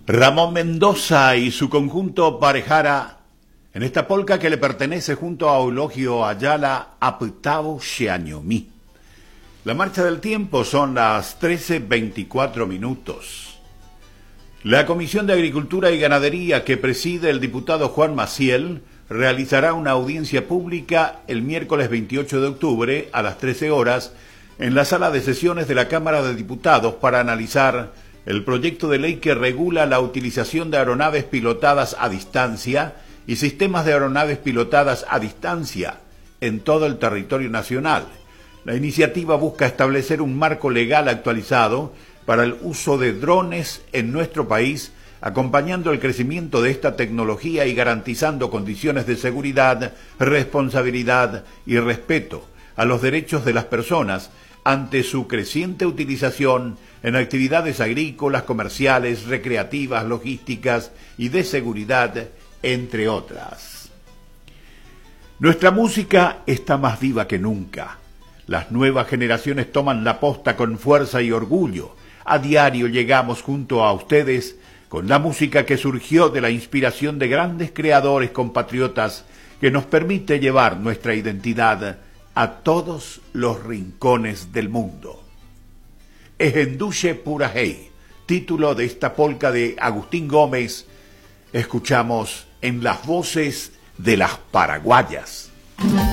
Ramón Mendoza y su conjunto Parejara, en esta polca que le pertenece junto a Eulogio Ayala, Aptavo Xiañomí. La marcha del tiempo son las 13:24 minutos. La Comisión de Agricultura y Ganadería que preside el diputado Juan Maciel realizará una audiencia pública el miércoles 28 de octubre a las 13 horas en la sala de sesiones de la Cámara de Diputados para analizar el proyecto de ley que regula la utilización de aeronaves pilotadas a distancia y sistemas de aeronaves pilotadas a distancia en todo el territorio nacional. La iniciativa busca establecer un marco legal actualizado para el uso de drones en nuestro país, acompañando el crecimiento de esta tecnología y garantizando condiciones de seguridad, responsabilidad y respeto a los derechos de las personas ante su creciente utilización en actividades agrícolas, comerciales, recreativas, logísticas y de seguridad, entre otras. Nuestra música está más viva que nunca. Las nuevas generaciones toman la posta con fuerza y orgullo. A diario llegamos junto a ustedes con la música que surgió de la inspiración de grandes creadores compatriotas que nos permite llevar nuestra identidad a todos los rincones del mundo. Ejenduche Purahey, título de esta polca de Agustín Gómez, escuchamos en las voces de las paraguayas.